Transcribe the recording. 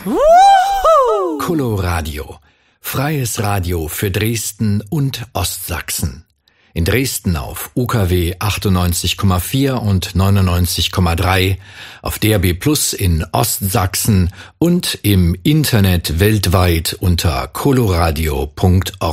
Coloradio. Freies Radio für Dresden und Ostsachsen. In Dresden auf UKW 98,4 und 99,3, auf DAB+ in Ostsachsen und im Internet weltweit unter coloradio.org.